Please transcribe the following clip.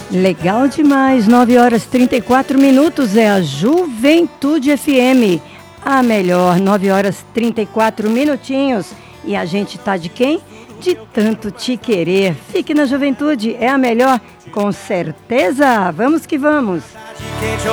Legal demais, 9h34 é a Juventude FM, a melhor, 9h34. E a gente tá de quem? De tanto te querer. Fique na Juventude, é a melhor, com certeza. Vamos que vamos.